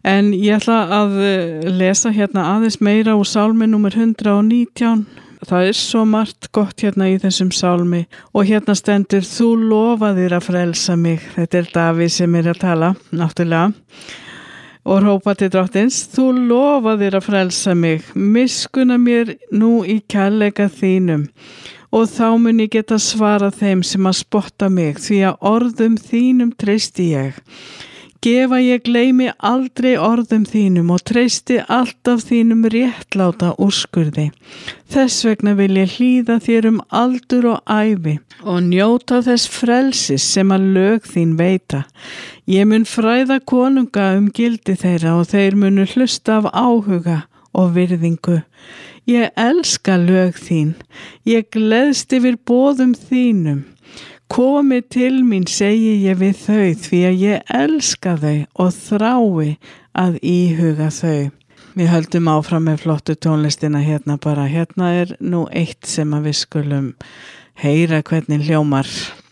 En ég ætla að lesa hérna aðeins meira úr sálmi númer 119. Það svo margt gott hérna í þessum sálmi og hérna stendur: Þú lofaðir að frelsa mig. Þetta Davíð sem að tala, náttúrulega. Og hrópa til Drottins: Þú lofaðir að frelsa mig. Miskunna mér nú í kærleika þínum. Og þá mun ég geta svarað þeim sem að spotta mig, því að orðum þínum treysti ég. Gefa ég gleymi aldrei orðum þínum og treysti alltaf þínum réttláta úrskurði. Þess vegna vil ég hlýða þér aldur og ævi og njóta þess frelsis sem að lög þín veita. Ég mun fræða konunga gildi þeirra og þeir munu hlusta af áhuga og virðingu. Ég elska lög þín, ég gleðst yfir boðum þínum. Komi til mín, segi ég við þau, því að ég elska þau og þrái að íhuga þau. Við höldum áfram með flottu tónlistina hérna bara. Hérna nú eitt sem að við skulum heyra hvernig hljómar.